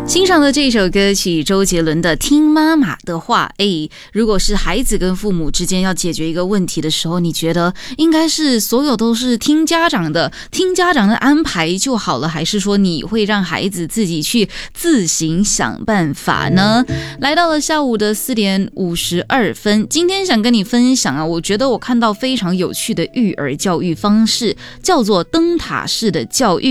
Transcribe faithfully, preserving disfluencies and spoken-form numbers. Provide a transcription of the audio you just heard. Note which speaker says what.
Speaker 1: 欣赏的这首歌曲，周杰伦的《听妈妈的话》。哎，如果是孩子跟父母之间要解决一个问题的时候，你觉得应该是所有都是听家长的，听家长的安排就好了，还是说你会让孩子自己去自行想办法呢？来到了下午的四点五十二分，今天想跟你分享啊，我觉得我看到非常有趣的育儿教育方式，叫做灯塔式的教育。